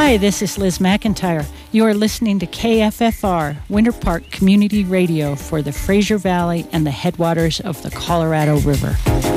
Hi, this is Liz McIntyre. You are listening to KFFR, Winter Park Community Radio for the Fraser Valley and the headwaters of the Colorado River.